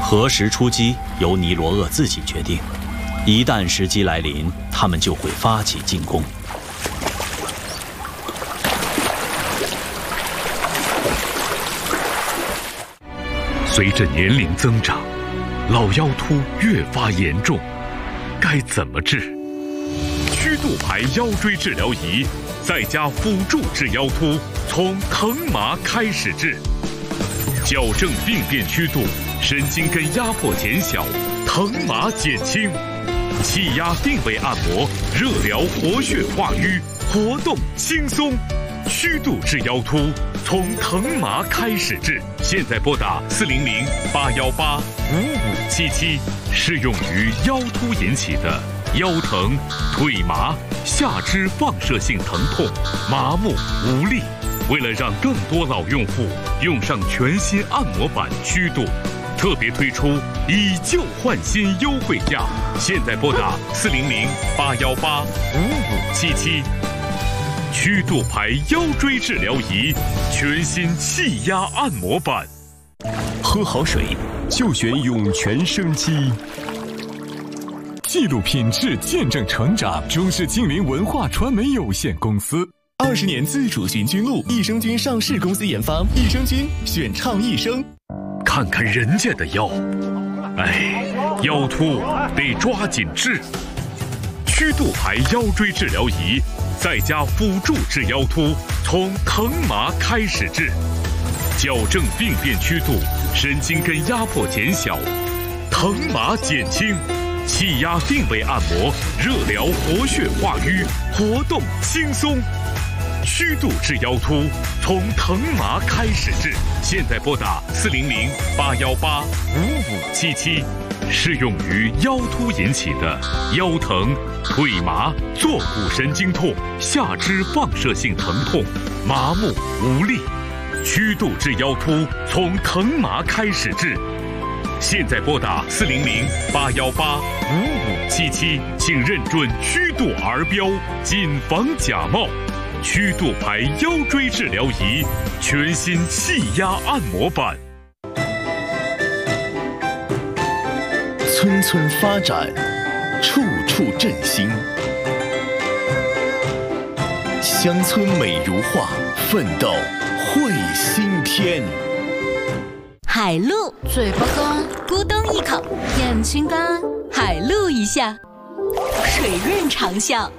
何时出击，由尼罗厄自己决定。一旦时机来临，他们就会发起进攻。 随着年龄增长，老腰突越发严重，该怎么治？曲度牌腰椎治疗仪，再加辅助治腰突，从疼麻开始治，矫正病变曲度，神经根压迫减小，疼麻减轻，气压定位按摩，热疗活血化瘀，活动轻松。曲度治腰突，从疼麻开始治。现在拨打400-818-5577，适用于腰突引起的腰疼、腿麻、下肢放射性疼痛、麻木无力。为了让更多老用户用上全新按摩版曲度，特别推出以旧换新优惠价。现在拨打400-818-5577。曲度牌腰椎治疗仪，全新气压按摩版。 喝好水就选涌泉生机。记录品质，见证成长。中视近邻文化传媒有限公司 20年自主寻菌露，益生菌上市公司研发，益生菌选畅益生。 看看人家的腰，腰突得抓紧治。曲度牌腰椎治疗仪，再加辅助治腰突，从疼麻开始治，矫正病变曲度，神经根压迫减小，疼麻减轻，气压定位按摩，热疗活血化瘀，活动轻松。曲度治腰突，从疼麻开始治。现在拨打400-818-5577，适用于腰突引起的腰疼、腿麻、坐骨神经痛、下肢放射性疼痛、麻木无力。曲度治腰突，从疼麻开始治。现在拨打400-818-5577，请认准曲度儿标，谨防假冒。曲度牌腰椎治疗仪，全新气压按摩版。 村村发展，处处振兴。乡村美如画，奋斗会新天。 海陆，嘴巴干，咕咚一口，眼睛干，海陆一下，水润长效。